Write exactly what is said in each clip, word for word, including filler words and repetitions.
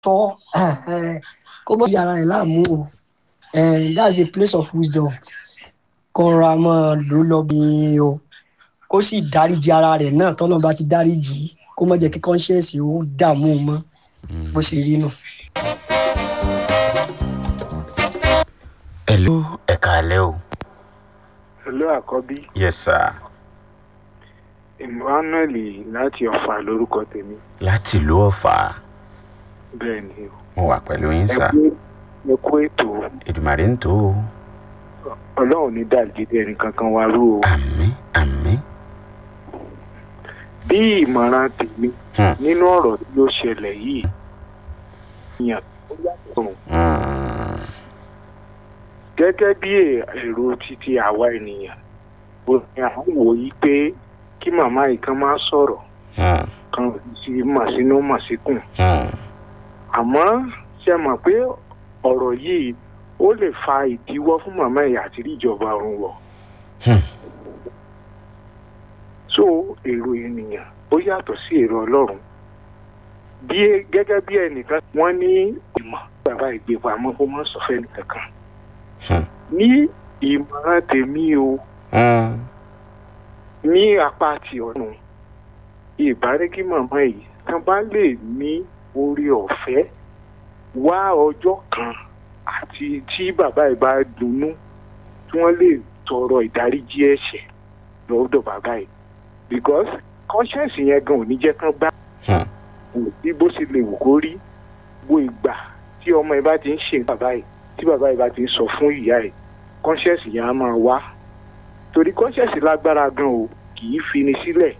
sọ kó bọ́ sí ara rẹ̀ láàmú o that's a place of wisdom kọ́ra mọ́ ló lọ bí o kó sì dáríji ara rẹ̀ náà tọ́lọ́run bá ti dáríji kó má jẹ́ kí conscience ó dààmú mọ́ bó ṣe rí nù. hello ẹ káalẹ́ o. hello àkọ́bí. yes sir. emmanuel láti ọ̀fà lórúkọ tèmi. láti ìlú ọ̀fà. bẹ́ẹ̀ ni o. mo wà pẹ̀lú yín sá. ẹ kú ètò. Èdùmàrè ń tó o. ọlọ́run ní dàgídé ẹnì kankan wá rú o. àmín àmín. bí ìmọ̀ràn tèmi nínú ọ̀rọ̀ tí ó ṣẹlẹ̀ yìí yàn ó yàtọ̀. gẹ́gẹ́ bí èrò títí àwa ènìyàn ó ní à ń wò yí pé kí màmá yìí kan máa sọ̀rọ̀ kan sí màsínú màsíkùn. àmọ́ ṣe mọ̀ pé ọ̀rọ̀ yìí ó lè fa ìdíwọ́ fún màmá yìí àti rí ìjọba ọ̀run wọ̀. so èrò ènìyàn ó yàtọ̀ sí èrò ọlọ́run. bí gẹ́gẹ́ bí ẹnìkan wọ́n ní ìmọ̀ bàbá ìgbépamọ́ kó má sọ fẹ́ nìkankan. ní ìmọ̀ràn tèmi o ní apá ti ọ̀nà ìbárékí màmá yìí tán bá lè ní orí ọ̀fẹ́ wá ọjọ́ kan àti tí bàbá yìí bá dunnú tí wọ́n lè tọrọ ìdáríjì ẹ̀ṣẹ̀ lọ́dọ̀ bàbá yìí because conscience yẹn gan ò ní jẹ́ kán gbá bí bó ṣe lè wù kó rí gbogbo ìgbà tí ọmọ yìí bá ti ń ṣe bàbá yìí tí bàbá yìí bá ti ń sọ fún ìyá yìí conscience yẹn á máa wá torí conscience lágbára gan o kì í fini sílẹ̀.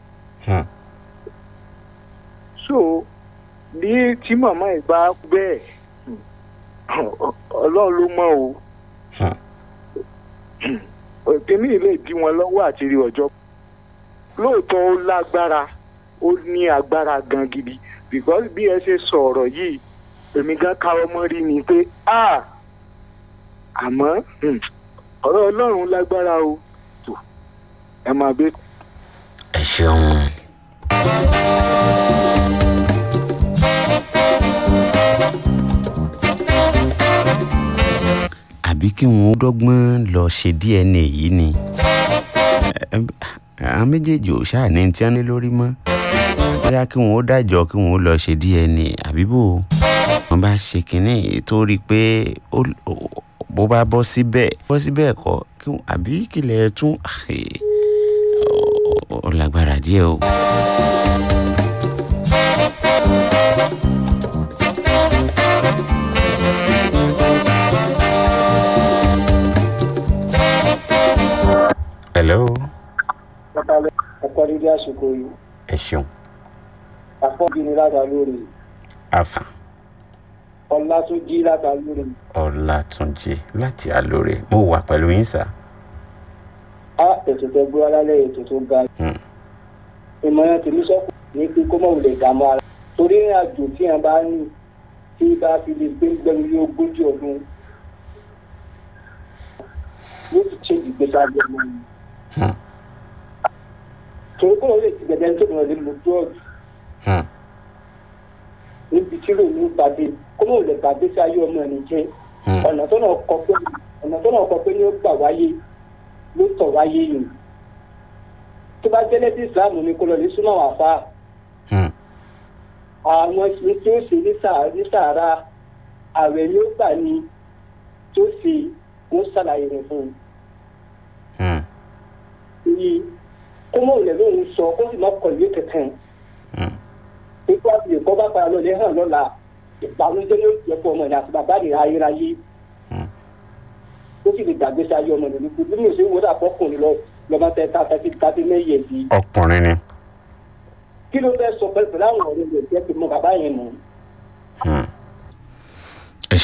so ní tí màmá yìí bá bẹ́ẹ̀ ọlọ́run ló mọ̀ o tèmi lè dí wọn lọ́wọ́ àti rí ọjọ́ lóòótọ́ ó lágbára ó ní agbára gan gidi because bí ẹ ṣe sọ ọ̀rọ̀ yìí èmi gan káwọ́ mọ́ rí ni pé ah àmọ́ ọ̀rọ̀ ọlọ́run lágbára o tó ẹ máa bẹ. ẹ ṣeun. àbí kí wọn ó dọ́gbọ́n lọ ṣe D N A yìí ni àwọn méjèèjì ò ṣáà ní tí wọ́n ní lórí mọ́ bóyá kí wọn ó dájọ́ kí wọn ó lọ ṣe D N A àbí bò wọ́n bá ṣe kínní tó rí i pé bó bá bọ́ síbẹ̀ bọ́ síbẹ̀ kọ́ àbí kílẹ̀ tún ó lágbára díẹ̀ o. hello. ọ̀pọ̀ dídí àsìkò yìí. ẹ ṣeun. àpọ̀jù ni láta lórí. àfà. ọlátúnjí láta lórí. ọlátúnjí láti àlórí mo wà pẹ̀lú yín sá. a ètò tẹ gbé alálẹ̀ ètò tó ga. ìmọ̀ràn tèmi sọ́kù ní pé kó mọ̀ lè dààmú ara. torí àjò tí a bá ní tí bá fi lè gbé gbẹ̀rù ní ogójì ọdún yóò ti ṣe ìgbésí ayé ọmọ mi. torí kó lè ti gbẹ̀dẹ̀ tó lọ lè mú dọ́ọ̀dù. níbi tí ló ní gbàdé kó mọ̀ lè gbàdé sí ayé ọmọ ẹni jẹ́ ọ̀nà tó náà kọ pé ọ̀nà tó náà kọ pé ní ó gbà wáyé ló tọ̀ wáyé yìí. tó bá jẹ́lẹ́ sí ìsìláàmù ni kó lọ lè súnmọ́ àwọn àfa. àwọn tí ó ṣe ní sàárà ààrẹ ni ó gbà ní tó ṣe wọ́n ṣàlàyé rẹ̀ fún un. Ní kó mọ̀ ilẹ̀ lóhun sọ ó sì máa kọ̀ ìwé kankan. Pípa àti ẹ̀kọ́ bá para lọ́lẹ̀ hàn lọ́la ìpànújẹ́ ló jẹ́ fún ọmọ ìyá àti bàbá rẹ̀ ayérayé. Ó sì lè gbàgbé sí ayé ọmọ ìlú kú. Bí mo ṣe ń wọ́n dà fọ́kùnrin lọ lọ́mọ tẹ ta thirty thirty mẹ́yẹ̀ sí. ọkùnrin ni. Kí ló fẹ́ sọ pẹ̀lú àwọn ọ̀rẹ́ rẹ̀ jẹ́ pé mo bàbá yẹn mọ̀?